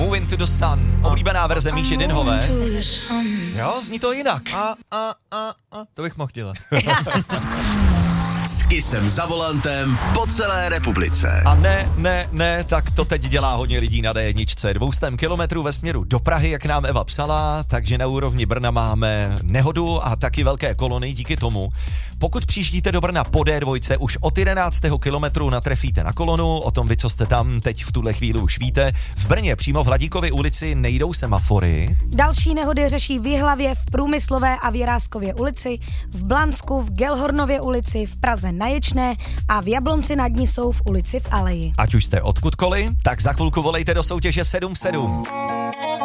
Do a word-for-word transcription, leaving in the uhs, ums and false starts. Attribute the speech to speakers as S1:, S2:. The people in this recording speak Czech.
S1: Moving to the Sun, oblíbená verze Míši Dynhové. Jo, zní to jinak.
S2: A, a, a, a, to bych mohl dělat.
S3: S Kissem za volantem po celé republice.
S1: A ne, ne, ne, tak to teď dělá hodně lidí na dé jedna. dvě stě kilometrů ve směru do Prahy, jak nám Eva psala, takže na úrovni Brna máme nehodu a taky velké kolony díky tomu. Pokud přijíždíte do Brna po dé dva, už od jedenáctého kilometru natrefíte na kolonu, o tom vy, co jste tam teď v tuhle chvíli už víte. V Brně přímo v Hladíkově ulici nejdou semafory.
S4: Další nehody řeší v Jihlavě, v Průmyslové a v Jiráskově ulici, v Blansku, v Gelhornově ulici, v Praze na Ječné a v Jablonci nad Nisou v ulici v Aleji.
S1: Ať už jste odkudkoliv, tak za chvilku volejte do soutěže sedm sedm.